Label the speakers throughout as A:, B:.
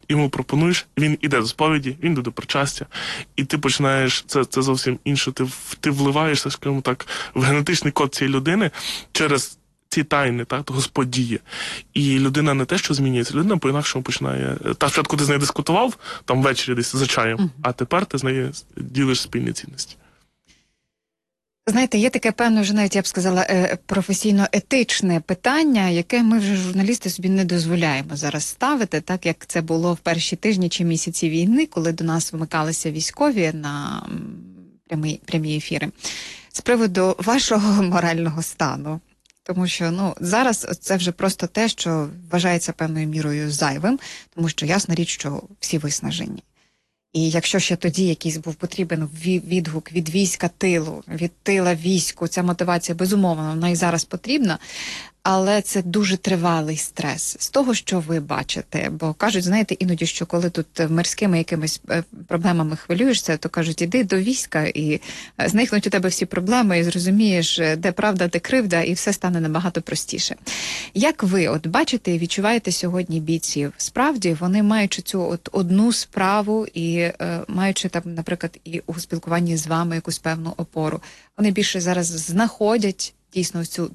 A: йому пропонуєш, він іде до сповіді, він йде до причастя, і ти починаєш, це зовсім інше, ти вливаєшся, скажімо так, в генетичний код цієї людини через ці тайни, так, Господь діє. І людина не те, що змінюється, людина по-інакшому починає... Так, спочатку ти з нею дискутував, там ввечері десь за чаєм, а тепер ти з нею ділиш спільні цінності.
B: Знаєте, є таке певне, вже навіть, я б сказала, професійно-етичне питання, яке ми вже, журналісти, собі не дозволяємо зараз ставити, так як це було в перші тижні чи місяці війни, коли до нас вмикалися військові на прямі ефіри. З приводу вашого морального стану. Тому що, зараз це вже просто те, що вважається певною мірою зайвим, тому що ясна річ, що всі виснажені. І якщо ще тоді якийсь був потрібен відгук від війська тилу, від тила війську, ця мотивація, безумовно, вона і зараз потрібна, але це дуже тривалий стрес. З того, що ви бачите, бо кажуть, знаєте, іноді, що коли тут мирськими якимись проблемами хвилюєшся, то кажуть, іди до війська і зникнуть у тебе всі проблеми, і зрозумієш, де правда, де кривда, і все стане набагато простіше. Як ви от бачите і відчуваєте сьогодні бійців? Справді, вони маючи цю от одну справу і маючи там, наприклад, і у спілкуванні з вами якусь певну опору, вони більше зараз знаходять дійсно цю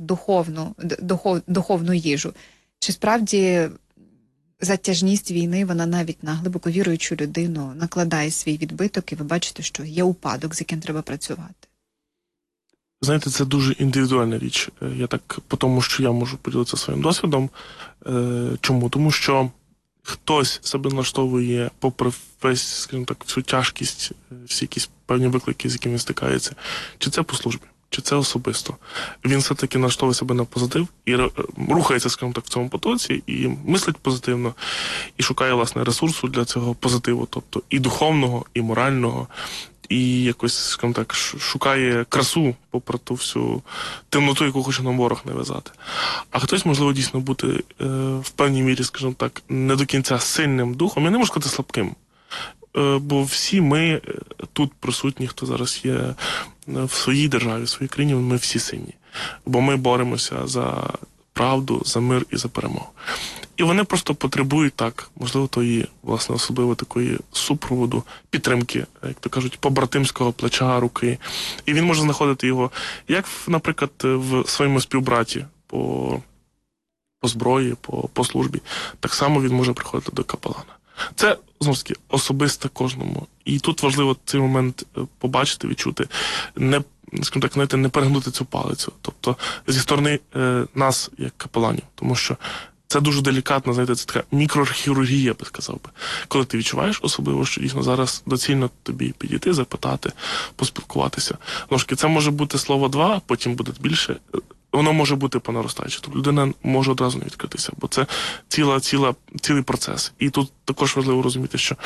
B: духовну їжу. Чи справді затяжність війни, вона навіть на глибоко віруючу людину накладає свій відбиток, і ви бачите, що є упадок, з яким треба працювати?
A: Знаєте, це дуже індивідуальна річ. Я так, по тому, що я можу поділитися своїм досвідом. Чому? Тому що хтось себе налаштовує попри весь, скажімо так, всю тяжкість, всі якісь певні виклики, з якими він стикається. Чи це по службі? Чи це особисто. Він все-таки налаштовує себе на позитив і рухається, скажімо так, в цьому потоці, і мислить позитивно, і шукає, власне, ресурсу для цього позитиву, тобто і духовного, і морального, і якось, скажімо так, шукає красу, попри ту всю темноту, яку хоче нам ворог нав'язати. А хтось, можливо, дійсно бути в певній мірі, скажімо так, не до кінця сильним духом, я не можу сказати слабким. Бо всі ми тут присутні, хто зараз є в своїй державі, в своїй країні, ми всі сильні. Бо ми боремося за правду, за мир і за перемогу. І вони просто потребують так, можливо, тої, власне, особливо такої супроводу, підтримки, як то кажуть, побратимського плеча, руки. І він може знаходити його, як, наприклад, в своєму співбраті по зброї, по службі. Так само він може приходити до капелана. Це, знову ж таки, особисто кожному. І тут важливо цей момент побачити, відчути, скажімо так, знаєте, не перегнути цю палицю. Тобто, зі сторони нас, як капеланів. Тому що це дуже делікатно, знаєте, це така мікрохірургія, би сказав би. Коли ти відчуваєш особливо, що дійсно зараз доцільно тобі підійти, запитати, поспілкуватися. Знову ж таки, це може бути слово два, потім буде більше. Воно може бути по наростаючи. Тобто людина може одразу не відкритися, бо це цілий процес. І тут також важливо розуміти, що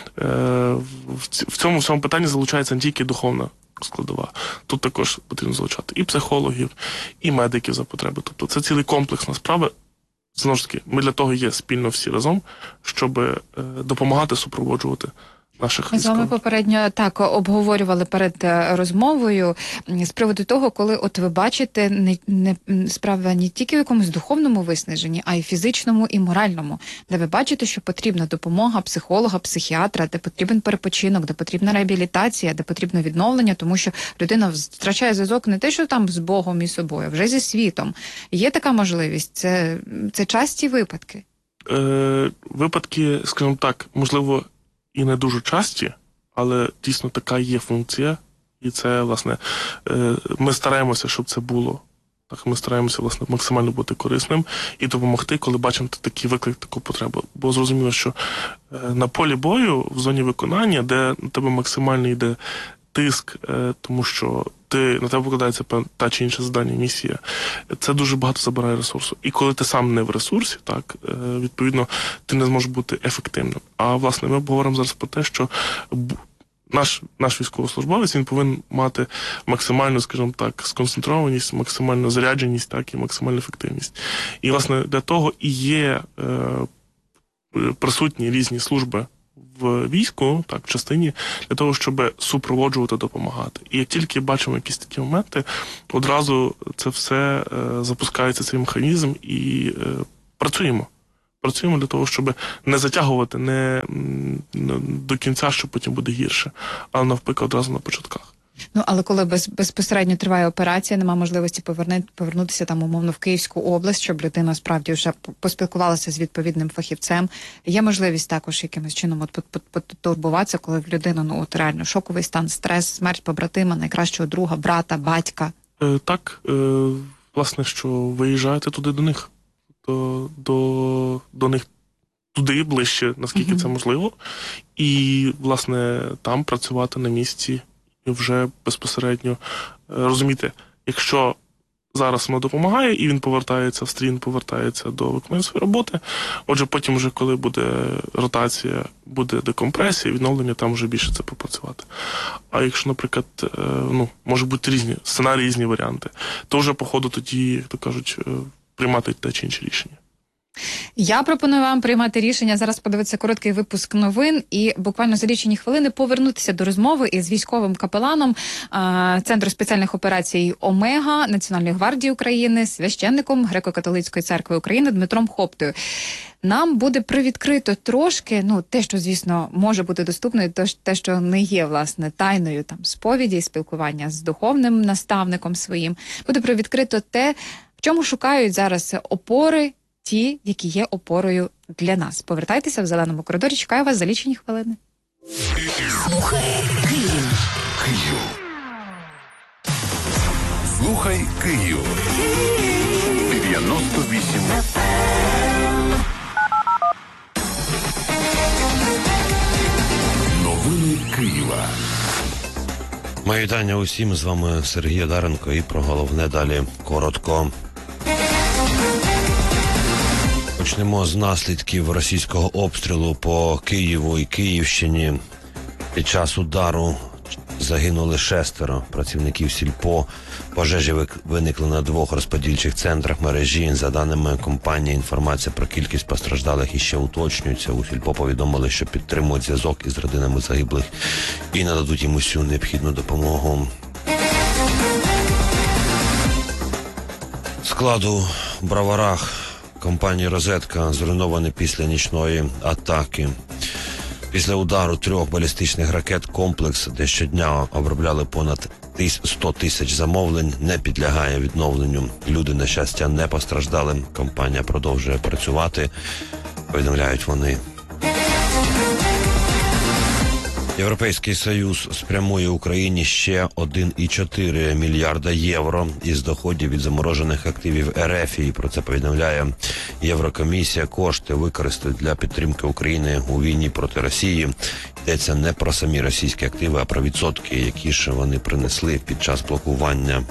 A: в цьому всьому питанні залучається не тільки духовна складова. Тут також потрібно залучати і психологів, і медиків за потреби. Тобто це цілий комплексна справа. Знову ж таки, ми для того є спільно всі разом, щоб допомагати супроводжувати наших
B: Ми з вами попередньо так обговорювали перед розмовою з приводу того, коли от ви бачите справа не тільки в якомусь духовному виснаженні, а й фізичному і моральному, де ви бачите, що потрібна допомога психолога, психіатра, де потрібен перепочинок, де потрібна реабілітація, де потрібно відновлення, тому що людина втрачає зв'язок не те, що там з Богом і собою, а вже зі світом. Є така можливість? Це часті випадки?
A: Випадки, скажімо так, можливо, і не дуже часті, але дійсно така є функція. І це, власне, ми стараємося, щоб це було. Так, ми стараємося, власне, максимально бути корисним і допомогти, коли бачимо такий виклик, таку потребу. Бо зрозуміло, що на полі бою, в зоні виконання, де на тебе максимально йде тиск, тому що на тебе покладається та чи інша завдання, місія, це дуже багато забирає ресурсу. І коли ти сам не в ресурсі, так, відповідно, ти не зможеш бути ефективним. А, власне, ми говоримо зараз про те, що наш військовослужбовець, він повинен мати максимальну, скажімо так, сконцентрованість, максимальну зарядженість, так, і максимальну ефективність. І, власне, для того і є присутні різні служби в війську, так, в частині, для того, щоб супроводжувати, допомагати. І як тільки бачимо якісь такі моменти, одразу це все запускається, цей механізм, і працюємо. Працюємо для того, щоб не затягувати не до кінця, що потім буде гірше, а навпаки одразу на початках.
B: Ну, але коли безпосередньо триває операція, нема можливості повернутися там, умовно, в Київську область, щоб людина справді вже поспілкувалася з відповідним фахівцем. Є можливість також якимось чином потурбуватися, коли в людини, ну, от реально шоковий стан, стрес, смерть побратима, найкращого друга, брата, батька.
A: Так, власне, що виїжджаєте туди до них, до них туди ближче, наскільки це можливо, і, власне, там працювати на місці і вже безпосередньо розуміти, якщо зараз воно допомагає, і він повертається в стрій, він повертається до виконання своєї роботи, отже, потім вже, коли буде ротація, буде декомпресія, відновлення, там вже більше це попрацювати. А якщо, наприклад, може бути різні сценарії, різні варіанти, то вже, по ходу, тоді, як то кажуть, приймати те чи інше рішення.
B: Я пропоную вам приймати рішення, зараз подивитися короткий випуск новин і буквально за лічені хвилини повернутися до розмови із військовим капеланом Центру спеціальних операцій «Омега» Національної гвардії України, священником Греко-католицької церкви України Дмитром Хоптою. Нам буде привідкрито трошки, те, що, звісно, може бути доступно, і те, що не є, власне, тайною там сповіді і спілкування з духовним наставником своїм, буде привідкрито те, в чому шукають зараз опори ті, які є опорою для нас. Повертайтеся в зеленому коридорі, чекаю вас за лічені хвилини.
C: Слухай Київ. Слухай Київ. 98 FM. Новини Києва.
D: Мої вітання усім, з вами Сергій Одаренко, і про головне далі коротко. Почнемо з наслідків російського обстрілу по Києву і Київщині. Під час удару загинули 6 працівників сільпо. Пожежі виникли на 2 розподільчих центрах мережі. За даними компанії, інформація про кількість постраждалих іще уточнюється. У сільпо повідомили, що підтримують зв'язок із родинами загиблих і нададуть їм усю необхідну допомогу. Складу в Броварах компанії «Розетка» зруйнований після нічної атаки. Після удару 3 балістичних ракет комплекс, де щодня обробляли понад 100 тисяч замовлень, не підлягає відновленню. Люди, на щастя, не постраждали. Компанія продовжує працювати, повідомляють вони. Європейський Союз спрямує Україні ще 1,4 мільярда євро із доходів від заморожених активів РФ. І про це повідомляє Єврокомісія. Кошти використають для підтримки України у війні проти Росії. Йдеться не про самі російські активи, а про відсотки, які ж вони принесли під час блокування.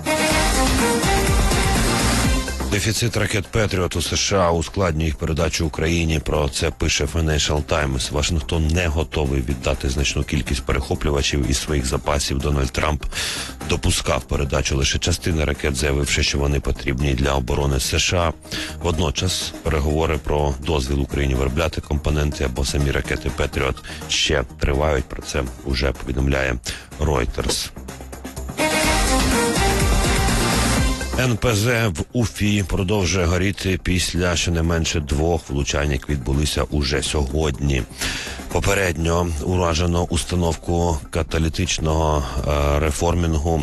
D: Дефіцит ракет «Петріот» у США ускладнює їх передачу Україні. Про це пише Financial Times. Вашингтон не готовий віддати значну кількість перехоплювачів із своїх запасів. Дональд Трамп допускав передачу лише частини ракет, заявивши, що вони потрібні для оборони США. Водночас переговори про дозвіл Україні виробляти компоненти або самі ракети «Петріот» ще тривають. Про це вже повідомляє Reuters. НПЗ в Уфі продовжує горіти після щонайменше 2 влучань, які відбулися уже сьогодні. Попередньо уражено установку каталітичного реформінгу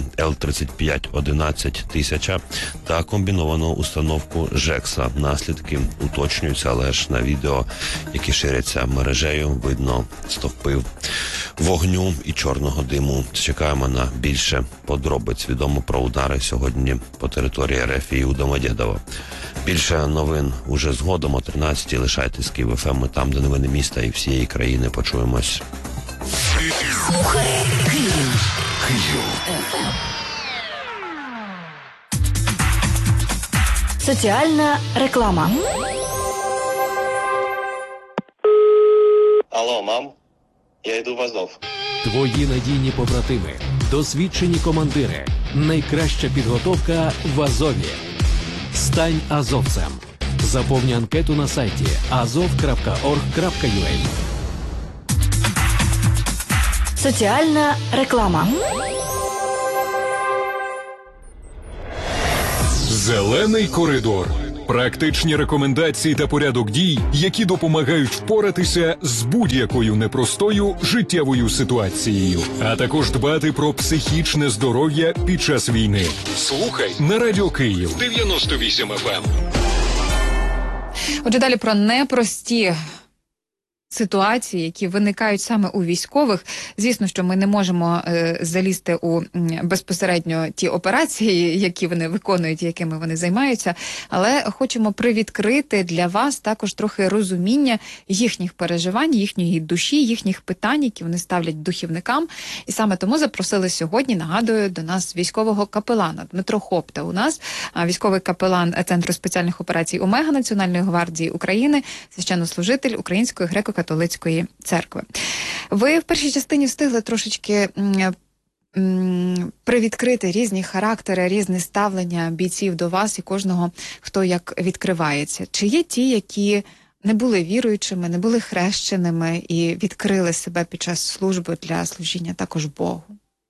D: Л-3511 та комбіновану установку ЖЕКСа. Наслідки уточнюються, але ж на відео, які ширяться мережею, видно стовпи вогню і чорного диму. Чекаємо на більше подробиць. Відомо про удари сьогодні по території РФ і у Домодєдово. Більше новин уже згодом о 13-й. Лишайтесь з Київ ФМ, там, де новини міста і всієї країни. Почуємось.
C: Слухай Київ.
E: Соціальна реклама.
F: Алло, мам, я йду в Азов.
G: Твої надійні побратими, досвідчені командири, найкраща підготовка в Азові. Стань азовцем. Заповни анкету на сайті azov.org.ua.
E: Соціальна реклама.
H: Зелений коридор Практичні рекомендації та порядок дій, які допомагають впоратися з будь-якою непростою життєвою ситуацією, а також дбати про психічне здоров'я під час війни. Слухай на Радіо Київ 98 FM.
B: Отже, далі про непрості ситуації, які виникають саме у військових. Звісно, що ми не можемо залізти у безпосередньо ті операції, які вони виконують, якими вони займаються, але хочемо привідкрити для вас також трохи розуміння їхніх переживань, їхньої душі, їхніх питань, які вони ставлять духівникам. І саме тому запросили сьогодні, нагадую, до нас військового капелана Дмитро Хопта. У нас військовий капелан Центру спеціальних операцій Омега Національної гвардії України, священнослужитель Української греко-католицької церкви. Ви в першій частині встигли трошечки привідкрити різні характери, різне ставлення бійців до вас і кожного, хто як відкривається. Чи є ті, які не були віруючими, не були хрещеними і відкрили себе під час служби для служіння також Богу?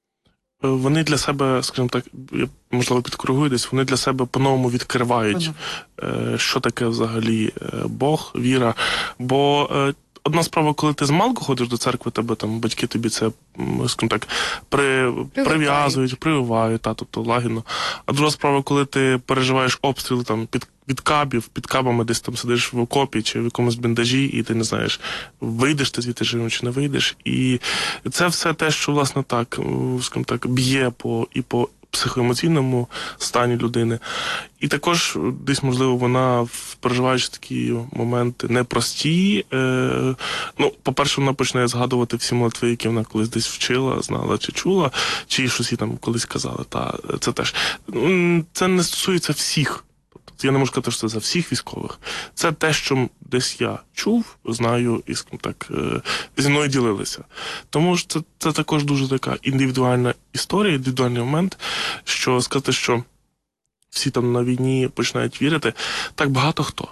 A: Вони для себе, скажімо так, я, можливо, підкоригую десь, вони для себе по-новому відкривають, що таке взагалі Бог, віра. Бо одна справа, коли ти змалку ходиш до церкви, тебе там батьки тобі це, скажімо так, прив'язують, прививають, тобто лагідно. А друга справа, коли ти переживаєш обстріли там від кабів, під кабами десь там сидиш в окопі чи в якомусь бліндажі, і ти не знаєш, вийдеш ти звідти живим чи не вийдеш. І це все те, що, власне, так, скажімо так, б'є по психоемоційному стані людини. І також десь, можливо, вона, переживаючи такі моменти непрості, по-перше, вона починає згадувати всі молитви, які вона колись десь вчила, знала чи чула, чи щось їй там колись казали. Це теж. Це не стосується всіх. Тобто, я не можу сказати, що це за всіх військових. Це те, що десь я чув, знаю і, скажімо так, зі мною ділилися. Тому що це також дуже така індивідуальна історія, індивідуальний момент, що сказати, що всі там на війні починають вірити, так багато хто.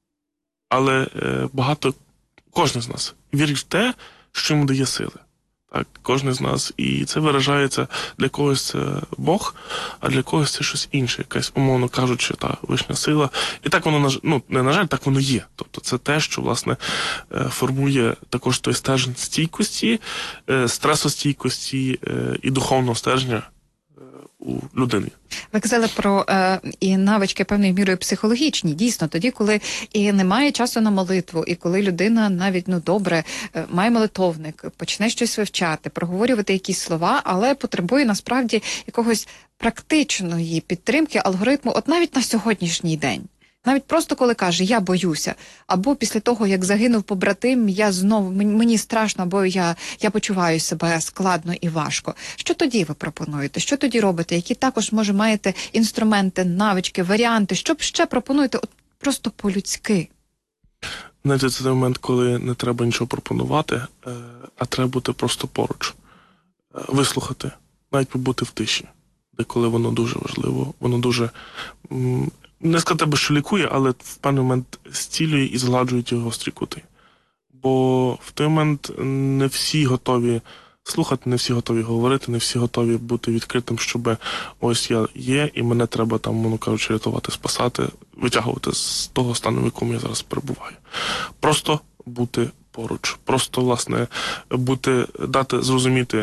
A: Але кожен з нас вірить в те, що йому дає сили. Так, кожен з нас. І це виражається, для когось це Бог, а для когось це щось інше, якась, умовно кажучи, та вища сила. І так воно, не на жаль, так воно є. Тобто це те, що, власне, формує також той стержень стійкості, стресостійкості і духовного стержня у людини.
B: Ви казали про і навички певною мірою психологічні. Дійсно, тоді, коли і немає часу на молитву, і коли людина навіть, добре, має молитовник, почне щось вивчати, проговорювати якісь слова, але потребує насправді якогось практичної підтримки, алгоритму, от навіть на сьогоднішній день. Навіть просто коли каже, я боюся, або після того, як загинув побратим, мені страшно, або я почуваю себе складно і важко. Що тоді ви пропонуєте? Що тоді робите? Які також, може, маєте інструменти, навички, варіанти? Що б ще пропонуєте? От просто по-людськи.
A: Знаєте, це той момент, коли не треба нічого пропонувати, а треба бути просто поруч. Вислухати, навіть побути в тиші. Коли воно дуже важливо, воно дуже, не сказати, що лікує, але в певний момент зцілює і згладжує ті гострі кути. Бо в той момент не всі готові слухати, не всі готові говорити, не всі готові бути відкритим, щоб ось я є, і мене треба там, мовно кажучи, рятувати, спасати, витягувати з того стану, в якому я зараз перебуваю. Просто бути поруч, просто, власне, дати зрозуміти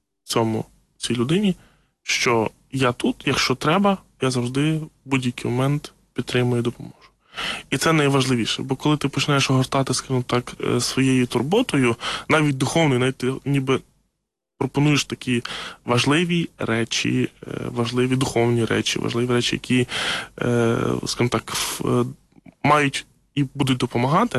A: цій людині, що я тут, якщо треба, я завжди в будь-який момент підтримую і допоможу. І це найважливіше, бо коли ти починаєш огортати, скажімо так, своєю турботою, навіть духовною, навіть ти ніби пропонуєш такі важливі речі, важливі духовні речі, важливі речі, які, скажімо так, мають і будуть допомагати,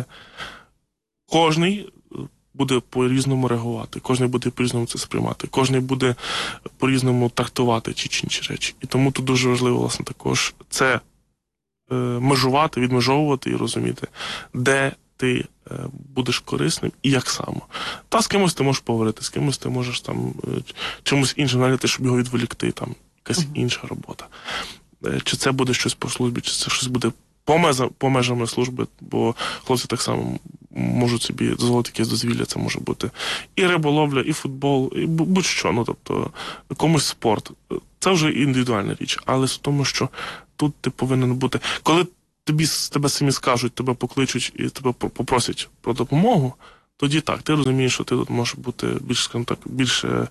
A: кожний буде по-різному реагувати, кожен буде по-різному це сприймати, кожен буде по-різному трактувати ті чи інші речі. І тому тут дуже важливо, власне, також це межувати, відмежовувати і розуміти, де ти будеш корисним і як саме. Та з кимось ти можеш поговорити, з кимось ти можеш там чимось іншим наняти, щоб його відволікти, там якась інша робота. Чи це буде щось по службі, чи це щось буде по межами служби, бо хлопці так само можуть собі дозволити якесь дозвілля, це може бути і риболовля, і футбол, і будь-що, тобто комусь спорт. Це вже індивідуальна річ, але в тому, що тут ти повинен бути. Коли тебе самі скажуть, тебе покличуть і тебе попросять про допомогу, тоді так, ти розумієш, що ти тут можеш бути більш, скажімо так, більше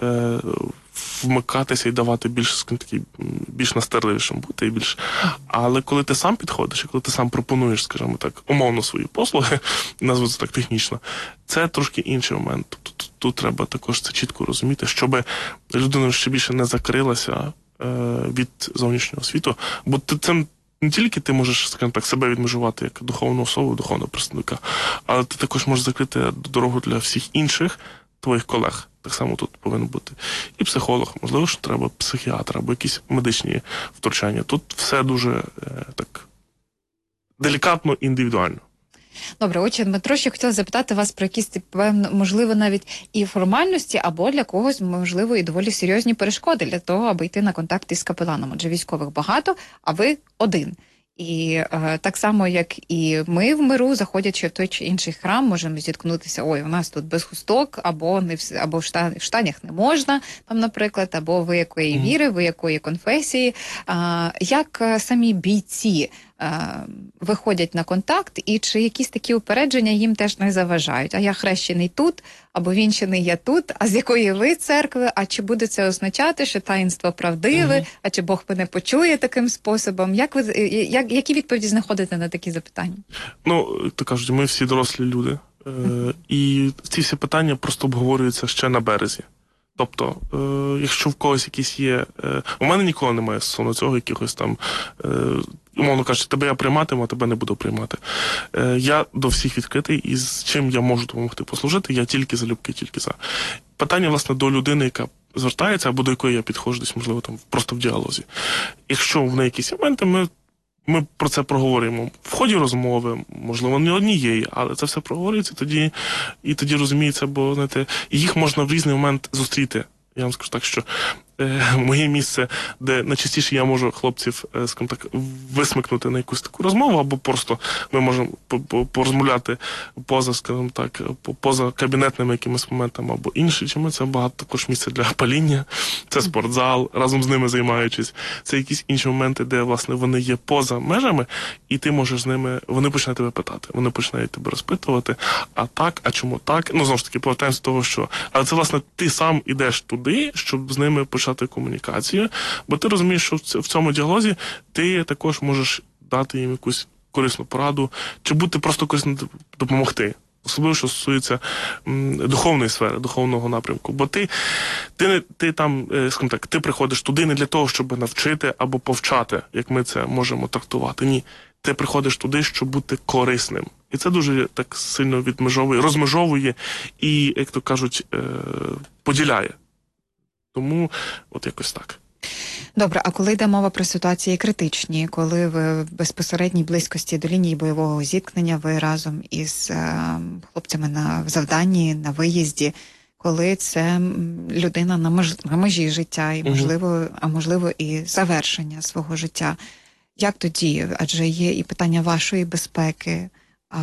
A: вмикатися і давати більш, скажімо, такі, більш настирливішим бути і більш. Але коли ти сам підходиш, і коли ти сам пропонуєш, скажімо так, умовно свої послуги, назву це так технічно, це трошки інший момент. Тобто тут треба також це чітко розуміти, щоб людина ще більше не закрилася від зовнішнього світу, бо це не тільки ти можеш, скажімо так, себе відмежувати як духовну особу, духовного представника, але ти також можеш закрити дорогу для всіх інших твоїх колег. Так само тут повинен бути і психолог, можливо, що треба психіатр або якісь медичні втручання. Тут все дуже так делікатно і індивідуально.
B: Добре, отже, Дмитро, ще хотіла запитати вас про якісь, певно, можливо, навіть і формальності, або для когось, можливо, і доволі серйозні перешкоди для того, аби йти на контакт із капеланом. Адже військових багато, а ви один. І так само, як і ми в миру, заходячи в той чи інший храм, можемо зіткнутися, ой, у нас тут без хусток, або або в штанях не можна, там, наприклад, або ви якої віри, ви якої конфесії. Як самі бійці виходять на контакт, і чи якісь такі упередження їм теж не заважають? А я хрещений тут, або вінчений я тут, а з якої ви церкви? А чи буде це означати, що таїнство правдиве? А чи Бог мене почує таким способом? Які відповіді знаходите на такі запитання?
A: Ну, то кажуть, ми всі дорослі люди. І ці всі питання просто обговорюються ще на березі. Тобто, якщо в когось якісь є... У мене ніколи немає стосовно цього якихось там... Умовно кажучи, тебе я прийматиму, а тебе не буду приймати. Я до всіх відкритий, і з чим я можу допомогти послужити, я тільки залюбки, тільки за. Питання, власне, до людини, яка звертається, або до якої я підходжу десь, можливо, там просто в діалозі. Якщо в неї якісь моменти, ми про це проговорюємо в ході розмови, можливо, не однієї, але це все проговорюється тоді розуміється, бо, знаєте, їх можна в різний момент зустріти. Я вам скажу так, що моє місце, де найчастіше я можу хлопців, скажімо так, висмикнути на якусь таку розмову, або просто ми можемо порозмовляти поза, скажімо так, поза кабінетними якимись моментами, або інші, чому це багато також місця для паління, це спортзал, разом з ними займаючись, це якісь інші моменти, де, власне, вони є поза межами, і ти можеш з ними, вони починають тебе питати, вони починають тебе розпитувати, а так, а чому так? Ну, знову ж таки, повертаємося до того, що, але це, власне, ти сам ідеш туди, щоб з ними почати комунікацію, бо ти розумієш, що в цьому діалозі ти також можеш дати їм якусь корисну пораду, чи бути просто корисно допомогти. Особливо, що стосується духовної сфери, духовного напрямку. Бо ти там, скажімо так, ти приходиш туди не для того, щоб навчити або повчати, як ми це можемо трактувати. Ні. Ти приходиш туди, щоб бути корисним. І це дуже так сильно розмежовує і, як то кажуть, поділяє. Тому от якось так.
B: Добре, а коли йде мова про ситуації критичні, коли ви в безпосередній близькості до лінії бойового зіткнення, ви разом із хлопцями на завданні, на виїзді, коли це людина на межі життя, і можливо і завершення свого життя, як тоді? Адже є і питання вашої безпеки.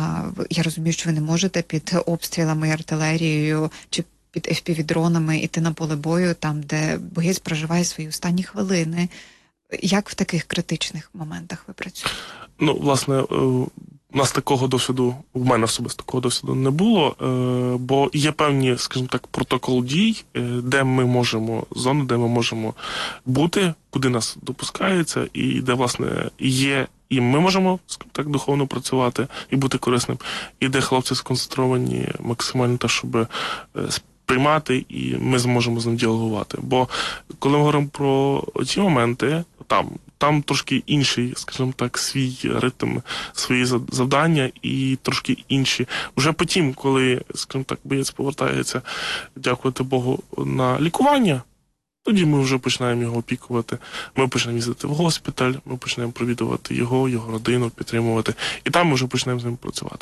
B: Я розумію, що ви не можете під обстрілами, артилерією чи під FPV-дронами іти на поле бою, там, де боєць проживає свої останні хвилини. Як в таких критичних моментах ви працюєте?
A: Ну, власне, у нас такого досвіду, в мене особисто такого досвіду не було, бо є певні, скажімо так, протокол дій, де ми можемо, зони, де ми можемо бути, куди нас допускається, і де, власне, є, і ми можемо, скажімо так, духовно працювати і бути корисним, і де хлопці сконцентровані максимально те, щоб приймати, і ми зможемо з ним діалогувати. Бо коли ми говоримо про ці моменти, там трошки інший, скажімо так, свій ритм, свої завдання і трошки інші. Вже потім, коли, скажімо так, боєць повертається, дякувати Богу, на лікування, тоді ми вже починаємо його опікувати. Ми починаємо їздити в госпіталь, ми починаємо провідувати його родину, підтримувати. І там ми вже починаємо з ним працювати.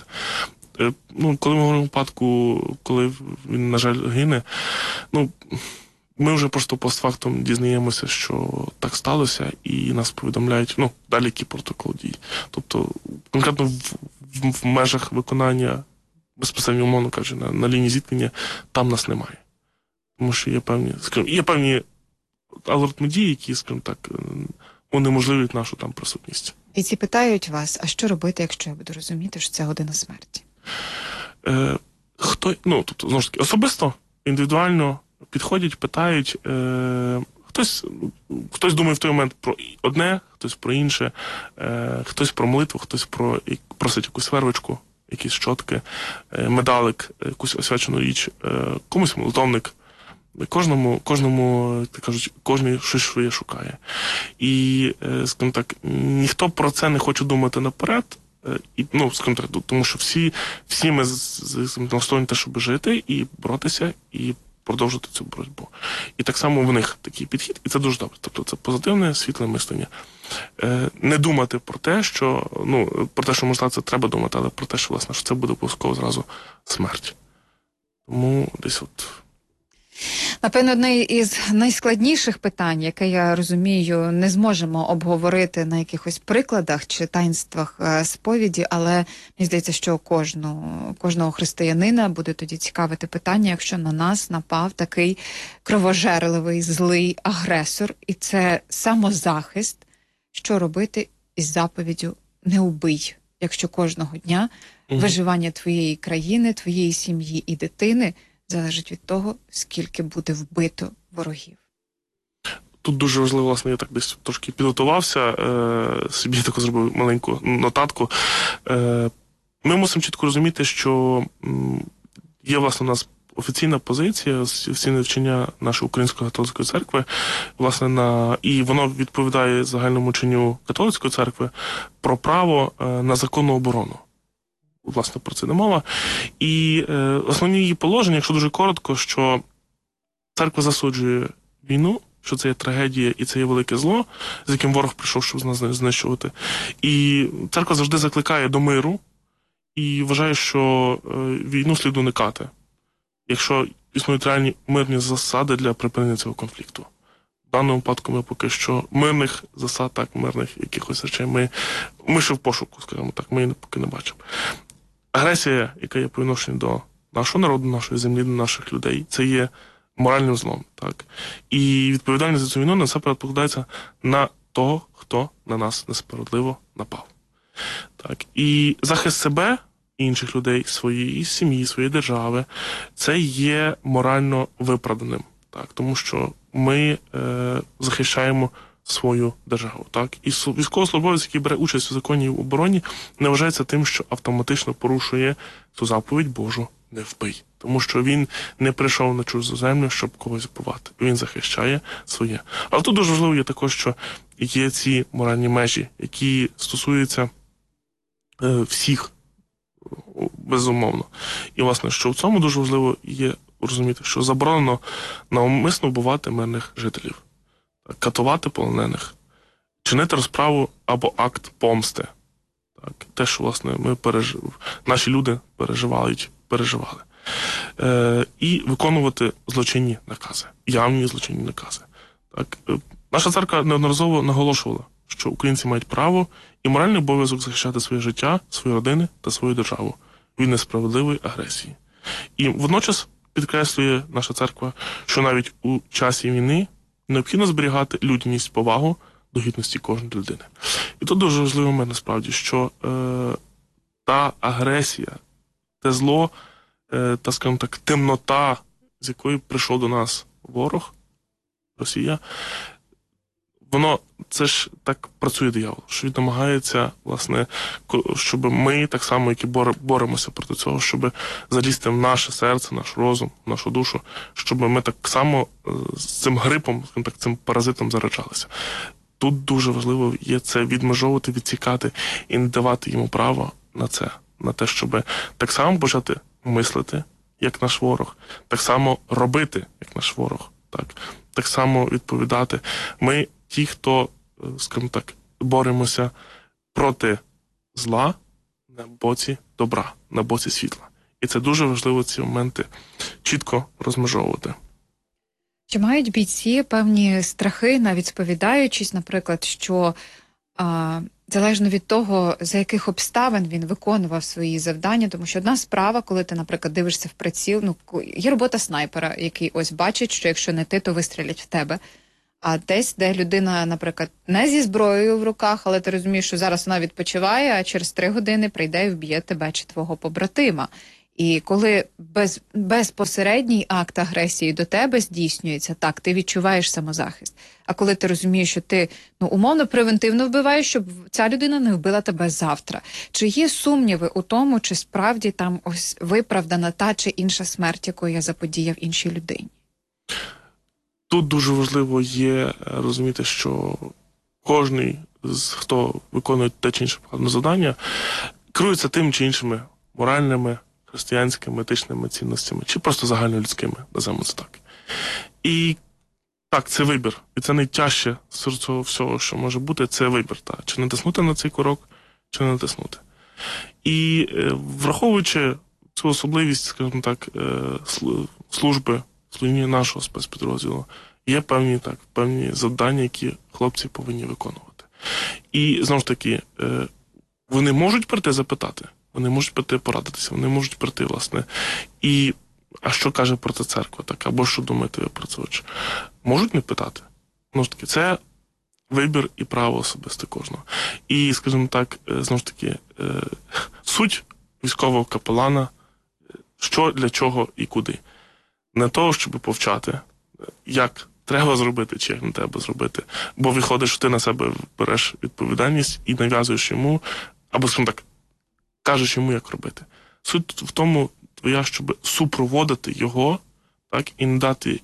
A: Ну, коли ми говоримо випадку, коли він, на жаль, гине, ну, ми вже просто постфактум дізнаємося, що так сталося, і нас повідомляють, ну, далі який протокол дій. Тобто, конкретно в межах виконання, безпосередньо, умовно кажучи, на лінії зіткнення, там нас немає. Тому що є певні алгоритми дій, які, скажімо так, унеможливлюють нашу там присутність.
B: І ці питають вас, а що робити, якщо я буду розуміти, що це година смерті?
A: Тобто, знову ж таки, особисто, індивідуально підходять, питають, хтось думає в той момент про одне, хтось про інше, хтось про молитву, хтось просить якусь вервичку, якісь щотки, медалик, якусь освячену річ, комусь молитовник. Кожному, так кажуть, кожен щось своє шукає. І, скажімо так, ніхто про це не хоче думати наперед, скажімо так, тому що всі ми настоюємо те, щоб жити і боротися, і продовжити цю боротьбу. І так само в них такий підхід, і це дуже добре. Тобто це позитивне, світле мислення. Не думати про те, що, може статися, треба думати, але про те, що, власне, що це буде обов'язково зразу смерть. Тому десь от...
B: Напевно, одне із найскладніших питань, яке, я розумію, не зможемо обговорити на якихось прикладах чи таїнствах сповіді, але мені здається, що кожного християнина буде тоді цікавити питання, якщо на нас напав такий кровожерливий, злий агресор, і це самозахист, що робити із заповіддю «не убий», якщо кожного дня виживання твоєї країни, твоєї сім'ї і дитини залежить від того, скільки буде вбито ворогів.
A: Тут дуже важливо, власне, я так десь трошки підготувався, собі таку зробив маленьку нотатку. Ми мусимо чітко розуміти, що є, власне, у нас офіційна позиція, офіційне вчення нашої Української католицької церкви, власне, і воно відповідає загальному вченню католицької церкви про право на законну оборону. Власне, про це не мова. І основні її положення, якщо дуже коротко, що церква засуджує війну, що це є трагедія і це є велике зло, з яким ворог прийшов, щоб нас знищувати. І церква завжди закликає до миру і вважає, що війну слід уникати, якщо існують реальні мирні засади для припинення цього конфлікту. В даному випадку ми поки що мирних засад, мирних якихось речей, ми ще в пошуку, скажімо так, ми її поки не бачимо. Агресія, яка є по відношенню до нашого народу, нашої землі, до наших людей, це є моральним злом. Так? І відповідальність за цю війну насамперед покладається на того, хто на нас несправедливо напав. Так? І захист себе, інших людей, своєї сім'ї, своєї держави, це є морально виправданим. Так? Тому що ми захищаємо свою державу. Так? І військовослужбовець, який бере участь у законній обороні, не вважається тим, що автоматично порушує цю заповідь Божу «не вбий». Тому що він не прийшов на чужу землю, щоб когось вбивати. Він захищає своє. Але тут дуже важливо є також, що є ці моральні межі, які стосуються всіх, безумовно. І, власне, що в цьому дуже важливо є розуміти, що заборонено навмисно вбивати мирних жителів, катувати полонених, чинити розправу або акт помсти. Так, те, що, власне, наші люди переживали. І виконувати злочинні накази, явні злочинні накази. Так, наша церква неодноразово наголошувала, що українці мають право і моральний обов'язок захищати своє життя, свої родини та свою державу від несправедливої агресії. І водночас підкреслює наша церква, що навіть у часі війни необхідно зберігати людяність, повагу до гідності кожної людини. І тут дуже важливо мене насправді, що та агресія, те зло, та, скажімо так, темнота, з якої прийшов до нас ворог, Росія, це ж так працює диявол, що він намагається, власне, щоб ми так само, як і боремося проти цього, щоб залізти в наше серце, наш розум, нашу душу, щоб ми так само з цим грипом, так, цим паразитом заражалися. Тут дуже важливо є це відмежовувати, відсікати і не давати йому право на це, на те, щоб так само почати мислити, як наш ворог, так само робити, як наш ворог, так само відповідати. Ми ті, хто, скажімо так, боремося проти зла на боці добра, на боці світла. І це дуже важливо ці моменти чітко розмежовувати.
B: Чи мають бійці певні страхи, навіть сповідаючись, наприклад, що залежно від того, за яких обставин він виконував свої завдання, тому що одна справа, коли ти, наприклад, дивишся в приціл, є робота снайпера, який ось бачить, що якщо не ти, то вистрілять в тебе. А десь, де людина, наприклад, не зі зброєю в руках, але ти розумієш, що зараз вона відпочиває, а через 3 години прийде і вб'є тебе чи твого побратима. І коли безпосередній акт агресії до тебе здійснюється, так, ти відчуваєш самозахист. А коли ти розумієш, що ти, умовно, превентивно вбиваєш, щоб ця людина не вбила тебе завтра. Чи є сумніви у тому, чи справді там ось виправдана та чи інша смерть, яку я заподіяв іншій людині?
A: Тут дуже важливо є розуміти, що кожний, хто виконує те чи інше покладене завдання, керується тим чи іншими моральними, християнськими, етичними цінностями, чи просто загальнолюдськими, називаємо це так. І так, це вибір. І це найтяжче з цього всього, що може бути, це вибір. Чи натиснути на цей курок, чи не натиснути. І враховуючи цю особливість, скажімо так, служби, служіння нашого спецпідрозділу, є певні завдання, які хлопці повинні виконувати. І, знову ж таки, вони можуть прийти запитати, вони можуть прийти порадитися, вони можуть прийти, власне, і а що каже про це церква, так, або що думаєте ви про це? Можуть не питати. Знову ж таки, це вибір і право особисте кожного. І, скажімо так, знову ж таки, суть військового капелана, що, для чого і куди. Не того, щоб повчати, як треба зробити, чи як не треба зробити. Бо виходить, що ти на себе береш відповідальність і нав'язуєш йому, або, скажімо так, кажеш йому, як робити. Суть в тому твоя, щоб супроводити його, так, і не дати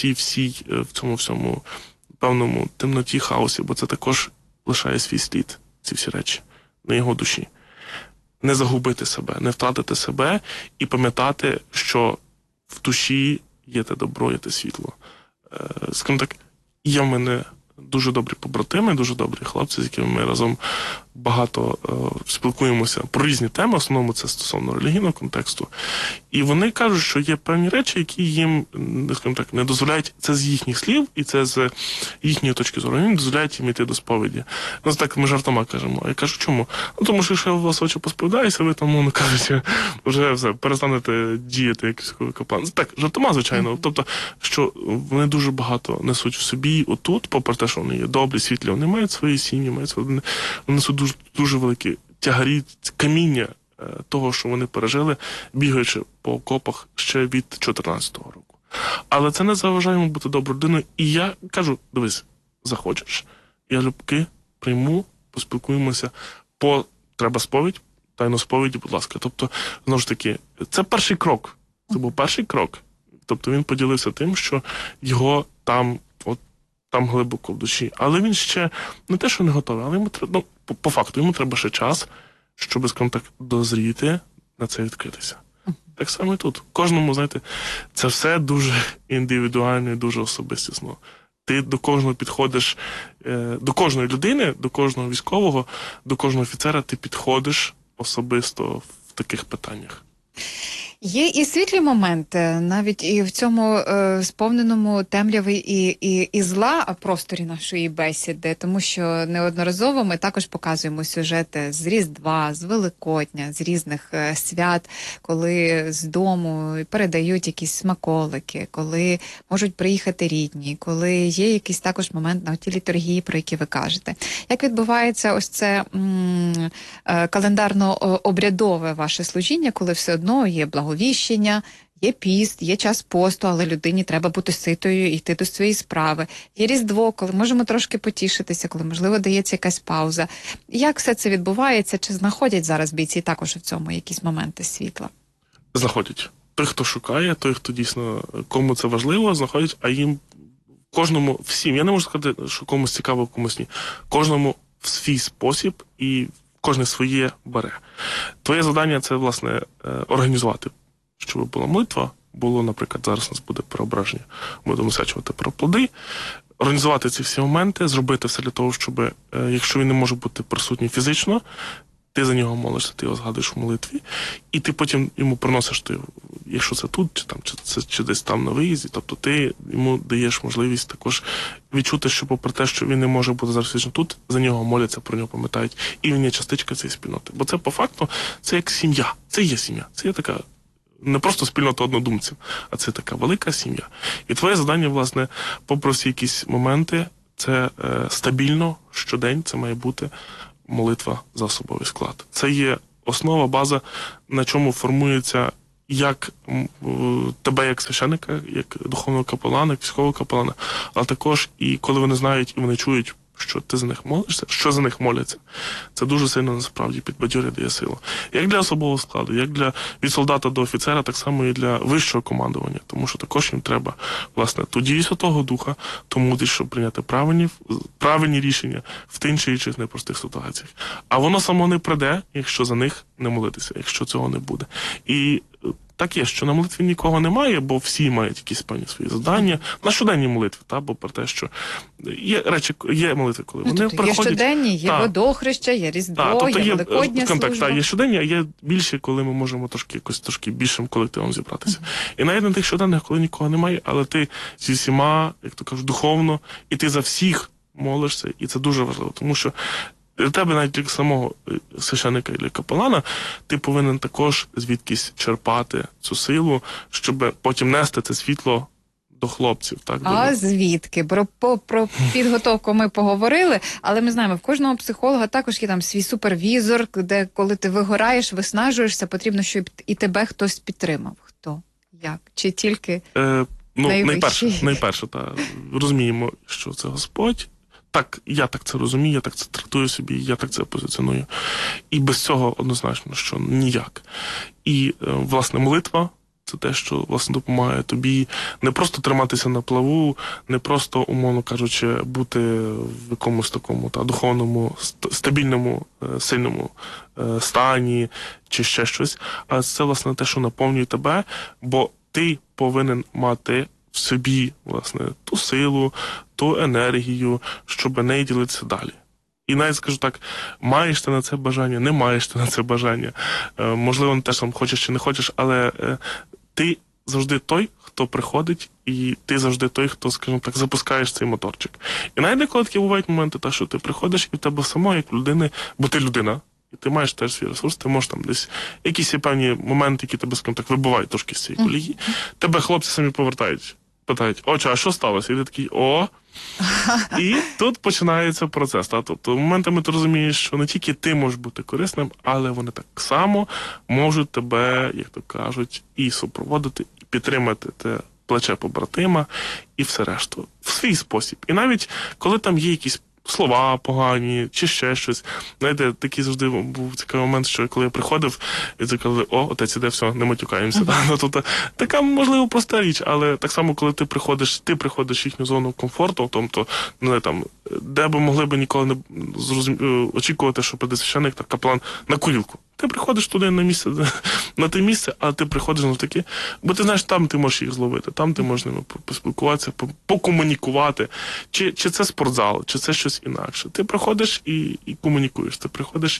A: в цьому всьому певному темноті, хаосі, бо це також лишає свій слід, ці всі речі, на його душі. Не загубити себе, не втратити себе і пам'ятати, що в душі є те добро, є те світло. Скажімо так, є в мене дуже добрі побратими, дуже добрі хлопці, з якими ми разом багато спілкуємося про різні теми, в основному це стосовно релігійного контексту. І вони кажуть, що є певні речі, які їм, скажімо так, не дозволяють, це з їхніх слів, і це з їхньої точки зору, вони не дозволяють їм йти до сповіді. Ну, так ми жартома кажемо. А я кажу, чому? Ну, тому що якщо я у вас очі посповідаюся, ви там, мовно кажучи, вже все, перестанете діяти як військовий капелан. Так, жартома, звичайно. Тобто, що вони дуже багато несуть в собі отут, попри те, що вони є добрі, світлі, вони мають свої сім'ї, вони несуть дуже великі тягарі, каміння того, що вони пережили, бігаючи по окопах ще від 2014 року. Але це не заважає йому бути доброю людиною. І я кажу, дивись, захочеш, я любки прийму, поспілкуємося, треба сповідь, тайну сповіді, будь ласка. Тобто, знову ж таки, це перший крок. Це був перший крок. Тобто він поділився тим, що його там глибоко в душі. Але він ще не те, що не готовий, але йому треба, по факту, йому треба ще час, щоб, скажімо так, дозріти, на це відкритися. Так само і тут. Кожному, знаєте, це все дуже індивідуально і дуже особистісно. Ти до кожного підходиш, до кожної людини, до кожного військового, до кожного офіцера ти підходиш особисто в таких питаннях.
B: Є і світлі моменти, навіть і в цьому сповненому темряви і зла просторі нашої бесіди, тому що неодноразово ми також показуємо сюжети з Різдва, з Великодня, з різних свят, коли з дому передають якісь смаколики, коли можуть приїхати рідні, коли є якийсь також момент на ті літургії, про які ви кажете. Як відбувається ось це календарно-обрядове ваше служіння, коли все одно є благовіщення, є піст, є час посту, але людині треба бути ситою і йти до своєї справи. Є Різдво, коли можемо трошки потішитися, коли, можливо, дається якась пауза. Як все це відбувається? Чи знаходять зараз бійці також в цьому якісь моменти світла?
A: Знаходять. Той, хто шукає, той, хто дійсно, кому це важливо, знаходять, а їм кожному, всім, я не можу сказати, що комусь цікаво, комусь ні. Кожному в свій спосіб і кожне своє бере. Твоє завдання – це, власне, організувати, щоб була молитва, було, наприклад, зараз у нас буде преображення, будемо освячувати про плоди, організувати ці всі моменти, зробити все для того, щоб, якщо він не може бути присутній фізично, ти за нього молишся, ти його згадуєш в молитві, і ти потім йому приносиш, якщо це тут, чи десь там на виїзді, тобто ти йому даєш можливість також відчути, що попри те, що він не може бути зараз фізично тут, за нього моляться, про нього пам'ятають, і він є частичка цієї спільноти. Бо це по факту, це як сім'я, це є сім'я, це є така не просто спільнота однодумців, а це така велика сім'я. І твоє завдання, власне, попри всі якісь моменти, це стабільно, щодень, це має бути молитва за особовий склад. Це є основа, база, на чому формується як тебе як священника, як духовного капелана, як військового капелана, але також і коли вони знають і вони чують, що ти за них молишся, що за них моляться. Це дуже сильно насправді підбадьорює, дає силу. Як для особового складу, як від солдата до офіцера, так само і для вищого командування, тому що також їм треба, власне, ту дію Святого Духа, ту мудрість, щоб прийняти правильні рішення в тих чи інших непростих ситуаціях. А воно само не прийде, якщо за них не молитися, якщо цього не буде. І так є, що на молитві нікого немає, бо всі мають якісь певні свої завдання. На щоденній молитві, бо про те, що є речі, є молитви, коли вони приходять.
B: Є щоденні, є водохреща, є Різдво,
A: тобто
B: є Великодня служба.
A: Є щоденні, а є більше, коли ми можемо трошки більшим колективом зібратися. І навіть на тих щоденних, коли нікого немає, але ти зі всіма, як то кажуть, духовно, і ти за всіх молишся, і це дуже важливо, тому що для тебе, навіть як самого священника і капелана, ти повинен також звідкись черпати цю силу, щоб потім нести це світло до хлопців. Так,
B: А звідки? Про підготовку ми поговорили, але ми знаємо, в кожного психолога також є там свій супервізор, де коли ти вигораєш, виснажуєшся, потрібно, щоб і тебе хтось підтримав. Хто? Як? Чи тільки
A: найперше, розуміємо, що це Господь. Так, я так це розумію, я так це трактую собі, я так це позиціоную. І без цього однозначно, що ніяк. І, власне, молитва – це те, що, власне, допомагає тобі не просто триматися на плаву, не просто, умовно кажучи, бути в якомусь такому духовному, стабільному, сильному стані чи ще щось, а це, власне, те, що наповнює тебе, бо ти повинен мати в собі, власне, ту силу, ту енергію, щоб нею ділитися далі. І навіть, скажу так, маєш ти на це бажання, не маєш ти на це бажання. Можливо, теж там хочеш чи не хочеш, але ти завжди той, хто приходить, і ти завжди той, хто, скажімо так, запускаєш цей моторчик. І навіть деколи такі бувають моменти, що ти приходиш, і в тебе само, як людини, бо ти людина, і ти маєш теж свій ресурс, ти можеш там десь якісь є певні моменти, які тебе, скажімо так, вибивають трошки з цієї колії. Тебе хлопці самі повертають. Питають, отче, а що сталося? І ти такий, І тут починається процес. Тобто моментами ти розумієш, що не тільки ти можеш бути корисним, але вони так само можуть тебе, як то кажуть, і супроводити, і підтримати те плече побратима, і все решту. В свій спосіб. І навіть, коли там є якісь слова погані, чи ще щось. Знаєте, такий завжди був цікавий момент, що коли я приходив, і казали, отець іде, все, не матюкаємося. Тобто, така, можливо, проста річ, але так само, коли ти приходиш в їхню зону комфорту, тобто, де би могли б ніколи не очікувати, що прийде священник та капелан на курілку. Ти приходиш туди на те місце, а ти приходиш навтаки, бо ти знаєш, там ти можеш їх зловити, там ти можеш з ними поспілкуватися, покомунікувати. Чи це спортзал, чи це щось інакше. Ти приходиш і комунікуєш, ти приходиш